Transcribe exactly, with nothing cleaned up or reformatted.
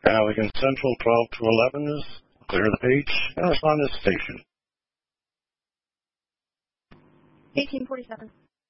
Allegan Central, twelve to eleven is clear the page, and it's on this station. eighteen forty-seven.